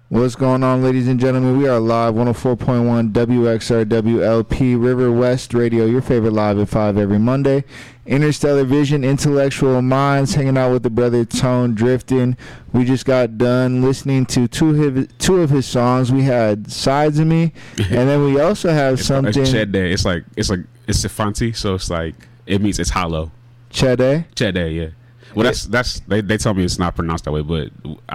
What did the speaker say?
What's going on, ladies and gentlemen? We are live, 104.1 WXRWLP River West Radio, your favorite live at 5 every Monday. Interstellar Vision, Intellectual Minds, hanging out with the brother Tone Drifting. We just got done listening to two of his songs. We had Sides of Me, and then we also have something. It's Chede. It's Sifanti, so it's like it means it's hollow. Chede? Chede, yeah. Well, that's they tell me it's not pronounced that way, but